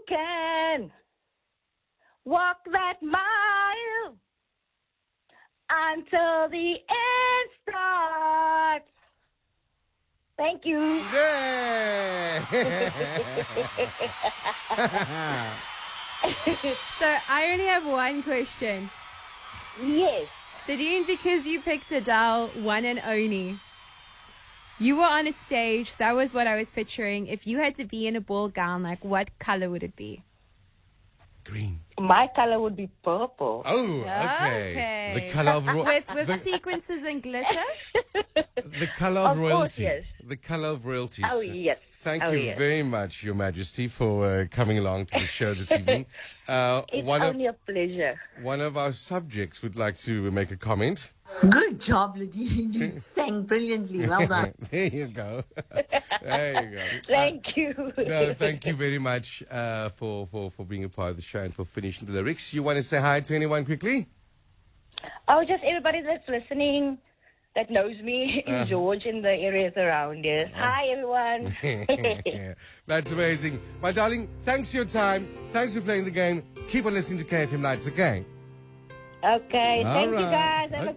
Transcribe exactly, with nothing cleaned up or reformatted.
can walk that mile until the end starts. Thank you. Yeah. So I only have one question. Yes. Nadine, because you picked Adele, one and only. You were on a stage. That was what I was picturing. If you had to be in a ball gown, like what color would it be? Green. My color would be purple. Oh, okay. Okay. The color of ro- With with the, sequences and glitter? the color of, Of course, royalty. yes. The color of royalty. Oh, sir. yes. Thank Oh, you yes. very much, Your Majesty, for uh, coming along to the show this evening. Uh, It's one only of a pleasure. one of our subjects would like to make a comment. Good job, Nadine. You sang brilliantly. Well done. There you go. There you go. Thank you. Uh, no, thank you very much uh, for, for, for being a part of the show and for finishing the lyrics. You want to say hi to anyone quickly? Oh, just everybody that's listening, that knows me in George in the areas around here. Hi, everyone. Yeah, that's amazing. My darling, thanks for your time. Thanks for playing the game. Keep on listening to K F M Nights, okay? Okay. All Thank you, right. guys. Have a Okay.